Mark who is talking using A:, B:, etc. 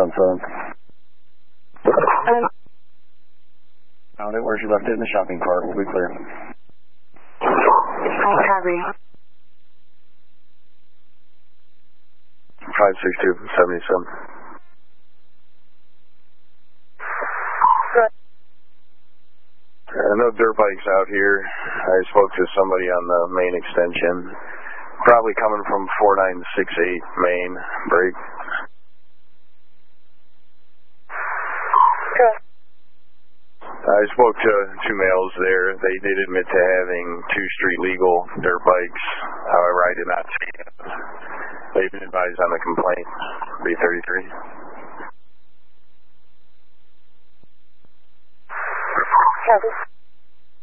A: on 7th. Found it where she left it in the shopping cart. We'll be clear.
B: I'll copy.
A: 56277. No dirt bikes out here. I spoke to somebody on the main extension. Probably coming from 4968 main break.
B: Okay.
A: I spoke to two males there. They did admit to having two street legal dirt bikes. However, I did not see them. They've been advised on the complaint. B33.
B: Copy.